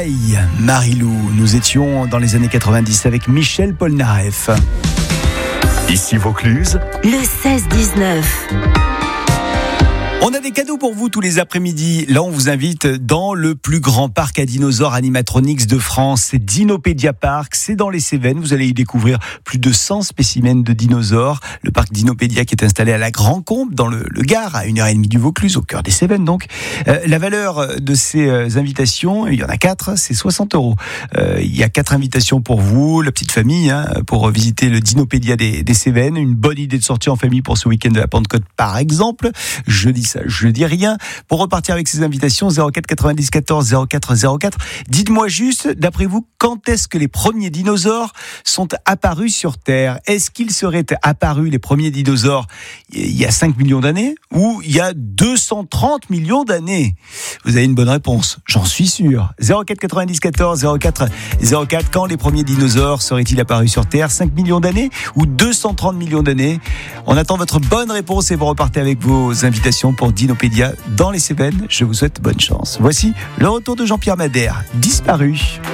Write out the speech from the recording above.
Hey, Marilou, nous étions dans les années 90 avec Michel Polnareff. Ici Vaucluse, le 16-19. On a des cadeaux pour vous tous les après-midi. Là, on vous invite dans le plus grand parc à dinosaures animatronics de France. C'est Dinopédia Park, c'est dans les Cévennes. Vous allez y découvrir plus de 100 spécimens de dinosaures. Le parc Dinopédia qui est installé à la Grand-Combe, dans le Gard, à 1h30 du Vaucluse, au cœur des Cévennes donc. La valeur de ces invitations, il y en a 4, c'est 60 €. Il y a 4 invitations pour vous, la petite famille, pour visiter le Dinopédia des Cévennes. Une bonne idée de sortie en famille pour ce week-end de la Pentecôte, par exemple. Je dis rien. Pour repartir avec ces invitations, 04 90 14 04 04. Dites-moi juste, d'après vous, quand est-ce que les premiers dinosaures sont apparus sur Terre ? Est-ce qu'ils seraient apparus, les premiers dinosaures, il y a 5 millions d'années ou il y a 230 millions d'années ? Vous avez une bonne réponse, j'en suis sûr. 04 90 14 04 04. Quand les premiers dinosaures seraient-ils apparus sur Terre ? 5 millions d'années ou 230 millions d'années ? On attend votre bonne réponse et vous repartez avec vos invitations pour Dinopédia dans les Cévennes. Je vous souhaite bonne chance. Voici le retour de Jean-Pierre Madère, disparu.